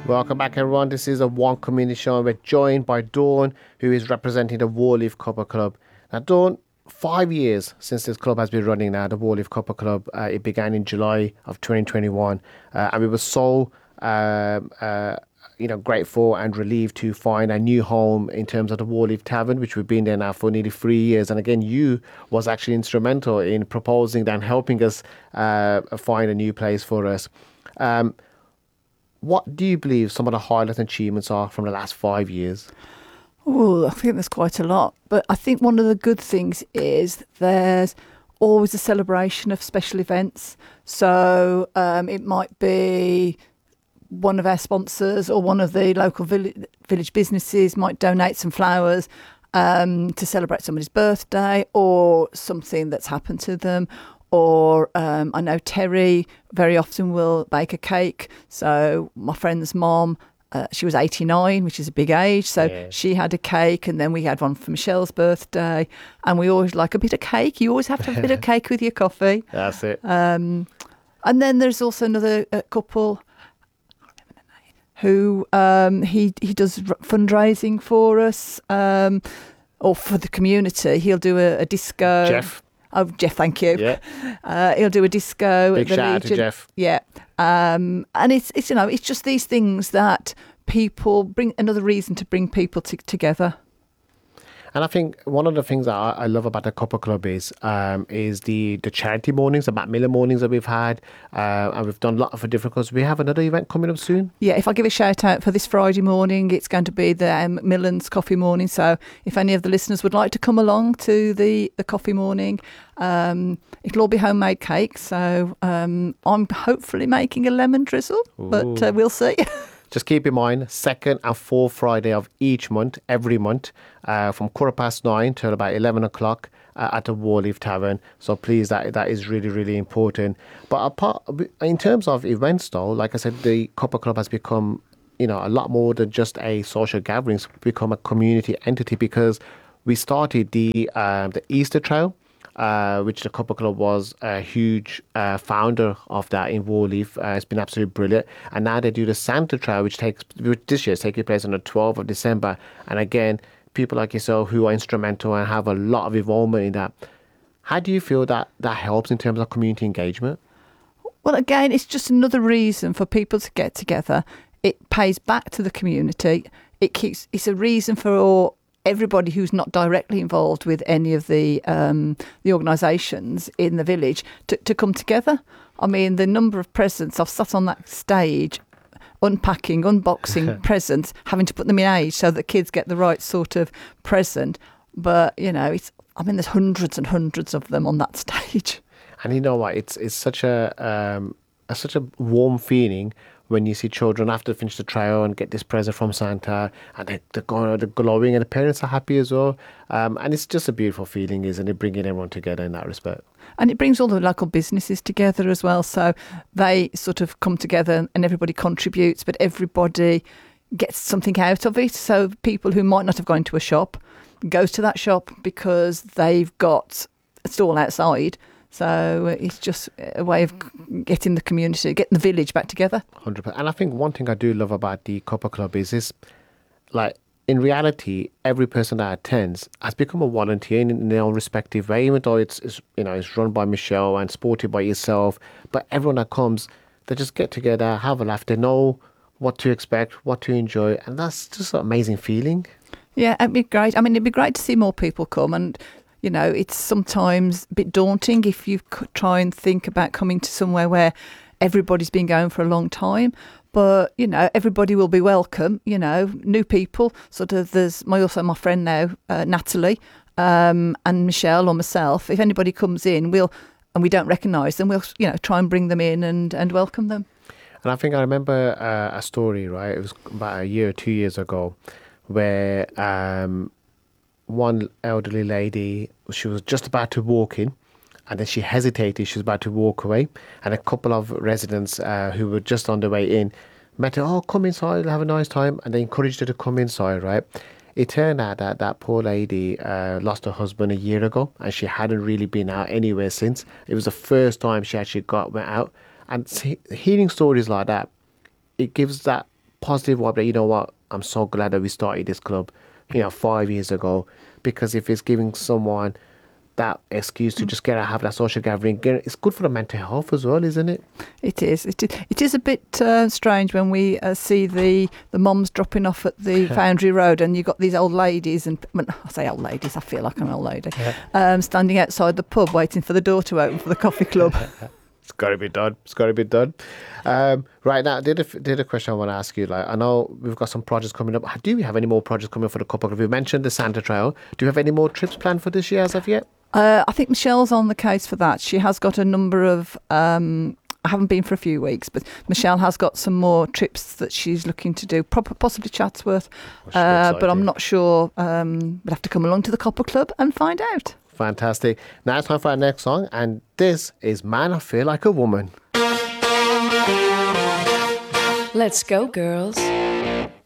Welcome back, everyone. This is a One Community Show, and we're joined by Dawn, who is representing the Warleaf Copper Club. Now, Dawn, 5 years since this club has been running now, the Warleaf Copper Club. It began in July of 2021, and we were so grateful and relieved to find a new home in terms of the Warleaf Tavern, which we've been there now for nearly 3 years. And again, you was actually instrumental in proposing and helping us find a new place for us. What do you believe some of the highlights and achievements are from the last 5 years? Oh, I think there's quite a lot. But I think one of the good things is there's always a celebration of special events. So it might be one of our sponsors or one of the local village businesses might donate some flowers to celebrate somebody's birthday or something that's happened to them. Or I know Terry very often will bake a cake. So my friend's mom, she was 89, which is a big age. So she had a cake, and then we had one for Michelle's birthday. And we always like a bit of cake. You always have to have a bit of cake with your coffee. That's it. And then there's also another couple who he does fundraising for us or for the community. He'll do a disco. Jeff. Oh, Jeff, thank you. Yeah. He'll do a disco. Big at the shout out Legion. to Jeff. Yeah. And it's it's just these things that people bring, another reason to bring people together. And I think one of the things that I love about the Copper Club is the charity mornings, the Macmillan mornings that we've had, and we've done a lot of different causes. We have another event coming up soon. Yeah, if I give a shout out for this Friday morning, it's going to be the Macmillan's coffee morning. So if any of the listeners would like to come along to the coffee morning, it'll all be homemade cakes. So I'm hopefully making a lemon drizzle, but we'll see. Just keep in mind, second and fourth Friday of each month, every month, from 9:15 till about 11 o'clock at the Warleaf Tavern. So please, that is really, really important. But in terms of events, though, like I said, the Copper Club has become, a lot more than just a social gathering. It's become a community entity because we started the Easter Trail, which the Copper Club was a huge founder of that in Warleaf. It's been absolutely brilliant. And now they do the Santa Trail, which this year is taking place on the 12th of December. And again, people like yourself who are instrumental and have a lot of involvement in that. How do you feel that helps in terms of community engagement? Well, again, it's just another reason for people to get together. It pays back to the community. It's a reason for everybody who's not directly involved with any of the organisations in the village to come together. I mean, the number of presents I've sat on that stage, unpacking, unboxing presents, having to put them in age so that kids get the right sort of present. But there's hundreds and hundreds of them on that stage. And you know what? It's such a warm feeling when you see children after they finish the trial and get this present from Santa, and they're glowing, and the parents are happy as well. And it's just a beautiful feeling, isn't it? Bringing everyone together in that respect. And it brings all the local businesses together as well. So they sort of come together and everybody contributes, but everybody gets something out of it. So people who might not have gone to a shop go to that shop because they've got a stall outside. So it's just a way of getting the community, getting the village back together. 100%. And I think one thing I do love about the Copper Club is like, in reality, every person that attends has become a volunteer in their own respective way, even though it's run by Michelle and supported by yourself. But everyone that comes, they just get together, have a laugh. They know what to expect, what to enjoy. And that's just an amazing feeling. Yeah, it'd be great. I mean, it'd be great to see more people come. And it's sometimes a bit daunting if you try and think about coming to somewhere where everybody's been going for a long time. But, everybody will be welcome, new people. Sort of there's my friend now, Natalie, and Michelle or myself. If anybody comes in, and we don't recognise them, we'll, try and bring them in and welcome them. And I think I remember a story, right? It was about a year or 2 years ago where one elderly lady, she was just about to walk in, and then she hesitated. She was about to walk away, and a couple of residents who were just on their way in met her. Oh, come inside, have a nice time, and they encouraged her to come inside. Right? It turned out that poor lady lost her husband a year ago, and she hadn't really been out anywhere since. It was the first time she actually went out. And hearing stories like that, it gives that positive vibe that, you know what, I'm so glad that we started this club, 5 years ago, because if it's giving someone that excuse to just get out, have that social gathering, it's good for the mental health as well, isn't it? It is. It is a bit strange when we see the mums dropping off at the Foundry Road, and you've got these old ladies, and when I say old ladies, I feel like I'm an old lady, standing outside the pub waiting for the door to open for the coffee club. It's got to be done. It's got to be done. Right now, did a question I want to ask you. Like, I know we've got some projects coming up. Do we have any more projects coming up for the couple? We mentioned the Santa Trail. Do you have any more trips planned for this year as of yet? I think Michelle's on the case for that. She has got a number of. I haven't been for a few weeks, but Michelle has got some more trips that she's looking to do, possibly Chatsworth. But I'm not sure. We'll have to come along to the Copper Club and find out. Fantastic. Now it's time for our next song, and this is Man, I Feel Like a Woman. Let's go, girls.